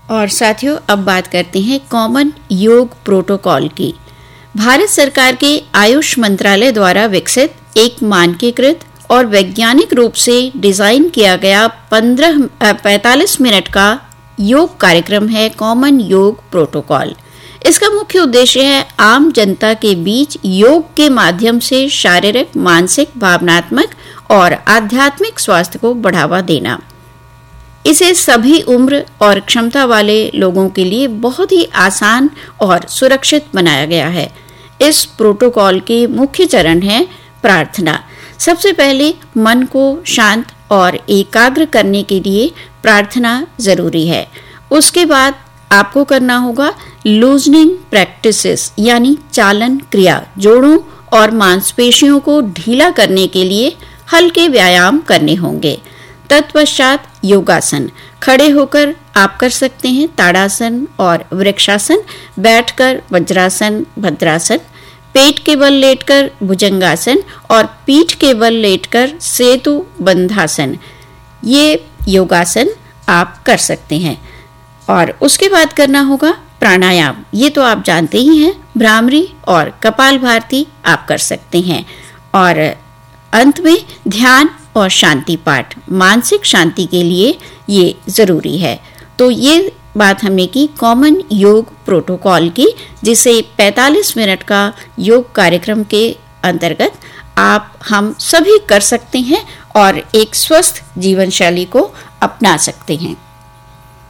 और साथियों, अब बात करते हैं कॉमन योग प्रोटोकॉल की। भारत सरकार के आयुष मंत्रालय द्वारा विकसित एक मानकीकृत और वैज्ञानिक रूप से डिजाइन किया गया 45 मिनट का योग कार्यक्रम है कॉमन योग प्रोटोकॉल। इसका मुख्य उद्देश्य है आम जनता के बीच योग के माध्यम से शारीरिक, मानसिक, भावनात्मक और आध्यात्मिक स्वास्थ्य को बढ़ावा देना। इसे सभी उम्र और क्षमता वाले लोगों के लिए बहुत ही आसान और सुरक्षित बनाया गया है। इस प्रोटोकॉल के मुख्य चरण हैं प्रार्थना। सबसे पहले मन को शांत और एकाग्र करने के लिए प्रार्थना जरूरी है। उसके बाद आपको करना होगा लूजनिंग प्रैक्टिसेस यानी चालन क्रिया। जोड़ों और मांसपेशियों को ढीला करने के लिए हल्के व्यायाम करने होंगे। तत्पश्चात योगासन। खड़े होकर आप कर सकते हैं ताड़ासन और वृक्षासन, बैठकर वज्रासन, भद्रासन, पेट के बल लेटकर भुजंगासन और पीठ के बल लेटकर सेतु बंधासन। ये योगासन आप कर सकते हैं। और उसके बाद करना होगा प्राणायाम। ये तो आप जानते ही हैं। भ्रामरी और कपालभाति आप कर सकते हैं। और अंत में ध्यान और शांति पाठ। मानसिक शांति के लिए ये जरूरी है। तो ये बात हमने की कॉमन योग प्रोटोकॉल की, जिसे 45 मिनट का योग कार्यक्रम के अंतर्गत हम सभी कर सकते हैं और एक स्वस्थ जीवन शैली को अपना सकते हैं।